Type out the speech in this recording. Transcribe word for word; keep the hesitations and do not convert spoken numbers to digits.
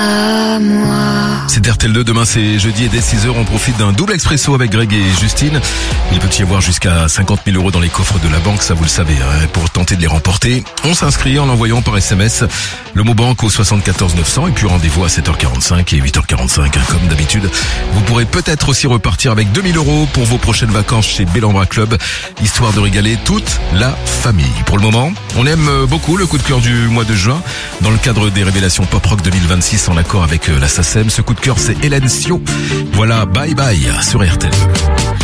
À moi. C'est R T L deux, demain c'est jeudi et dès six heures on profite d'un double expresso avec Greg et Justine. Il peut y avoir jusqu'à cinquante mille euros dans les coffres de la banque, ça vous le savez, hein. Pour tenter de les remporter, on s'inscrit en envoyant par S M S le mot banque au soixante-quatorze neuf cents et puis rendez-vous à sept heures quarante-cinq et huit heures quarante-cinq, hein, comme d'habitude. Vous pourrez peut-être aussi repartir avec deux mille euros pour vos prochaines vacances chez Bellambra Club, histoire de régaler toute la famille. Pour le moment, on aime beaucoup le coup de cœur du mois de juin dans le cadre des révélations Pop Rock deux mille vingt-six en accord avec la S A C E M. Ce coup de cœur, c'est Hélène Sio. Voilà, bye bye sur R T L.